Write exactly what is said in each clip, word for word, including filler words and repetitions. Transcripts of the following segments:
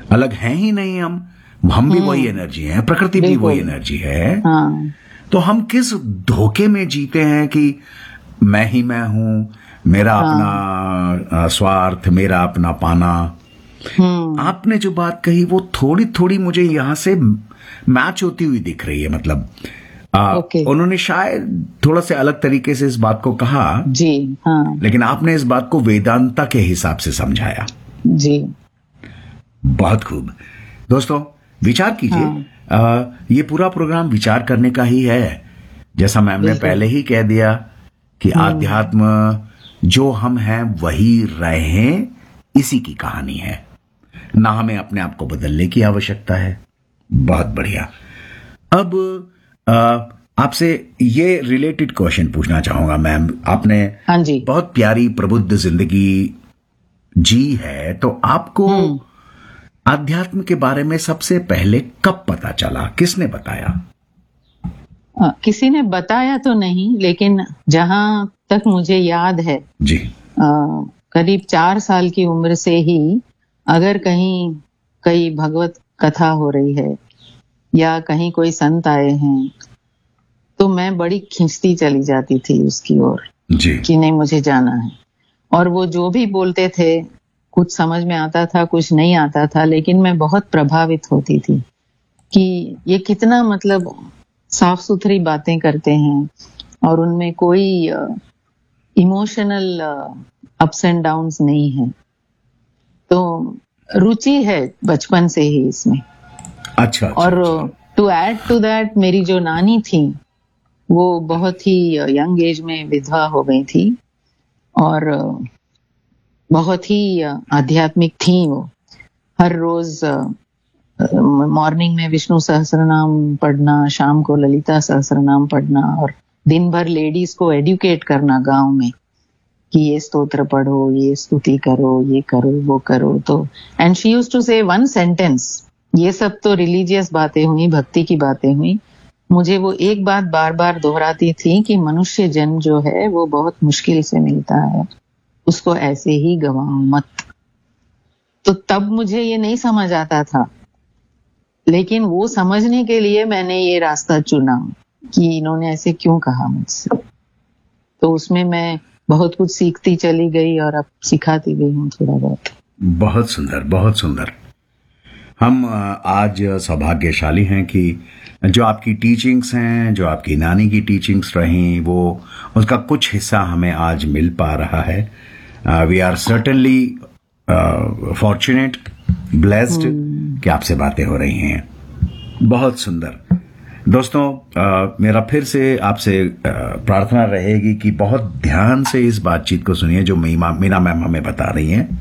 अलग हैं ही नहीं हम हम भी वही एनर्जी है, प्रकृति भी वही एनर्जी है। हाँ। तो हम किस धोखे में जीते हैं कि मैं ही मैं हूं, मेरा हाँ। अपना स्वार्थ, मेरा अपना पाना। आपने जो बात कही वो थोड़ी थोड़ी मुझे यहां से मैच होती हुई दिख रही है। मतलब आ, okay. उन्होंने शायद थोड़ा से अलग तरीके से इस बात को कहा जी, हाँ। लेकिन आपने इस बात को वेदांता के हिसाब से समझाया जी। बहुत खूब। दोस्तों विचार कीजिए, हाँ। ये पूरा प्रोग्राम विचार करने का ही है। जैसा मैम ने पहले ही कह दिया कि आध्यात्म जो हम हैं वही रहें, इसी की कहानी है, ना हमें अपने आप को बदलने की आवश्यकता है। बहुत बढ़िया। अब आपसे ये रिलेटेड क्वेश्चन पूछना चाहूंगा मैम। आपने हाँ जी। बहुत प्यारी प्रबुद्ध जिंदगी जी है, तो आपको आध्यात्म के बारे में सबसे पहले कब पता चला, किसने बताया? आ, किसी ने बताया तो नहीं, लेकिन जहां तक मुझे याद है जी, आ, करीब चार साल की उम्र से ही अगर कहीं कहीं भगवत कथा हो रही है या कहीं कोई संत आए हैं तो मैं बड़ी खींचती चली जाती थी उसकी ओर कि नहीं मुझे जाना है। और वो जो भी बोलते थे कुछ समझ में आता था, कुछ नहीं आता था, लेकिन मैं बहुत प्रभावित होती थी कि ये कितना मतलब साफ सुथरी बातें करते हैं और उनमें कोई इमोशनल अप्स एंड डाउन्स नहीं है। तो रुचि है बचपन से ही इसमें। अच्छा, अच्छा, और टू ऐड टू दैट मेरी जो नानी थी वो बहुत ही यंग एज में विधवा हो गई थी और बहुत ही आध्यात्मिक थी। वो हर रोज मॉर्निंग में विष्णु सहस्रनाम पढ़ना, शाम को ललिता सहस्रनाम पढ़ना और दिन भर लेडीज को एडुकेट करना गांव में कि ये स्तोत्र पढ़ो, ये स्तुति करो, ये करो, वो करो। तो एंड शी यूज्ड टू से वन सेंटेंस। ये सब तो रिलीजियस बातें हुई, भक्ति की बातें हुई। मुझे वो एक बात बार बार दोहराती थी कि मनुष्य जन्म जो है वो बहुत मुश्किल से मिलता है, उसको ऐसे ही गवाओ मत। तो तब मुझे ये नहीं समझ आता था, लेकिन वो समझने के लिए मैंने ये रास्ता चुना कि इन्होंने ऐसे क्यों कहा मुझसे। तो उसमें मैं बहुत कुछ सीखती चली गई और अब सिखाती गई हूँ थोड़ा बहुत। बहुत सुंदर, बहुत सुंदर। हम आज सौभाग्यशाली हैं कि जो आपकी टीचिंग्स हैं, जो आपकी नानी की टीचिंग्स रहीं, वो उसका कुछ हिस्सा हमें आज मिल पा रहा है। We are certainly fortunate, blessed कि आपसे बातें हो रही हैं। बहुत सुंदर। दोस्तों, uh, मेरा फिर से आपसे uh, प्रार्थना रहेगी कि बहुत ध्यान से इस बातचीत को सुनिए जो मीना मैम हमें बता रही हैं।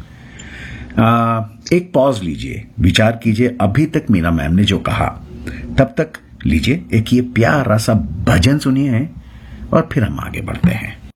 uh, एक पॉज लीजिए, विचार कीजिए अभी तक मीना मैम ने जो कहा, तब तक लीजिए एक ये प्यारा सा भजन सुनिए और फिर हम आगे बढ़ते हैं।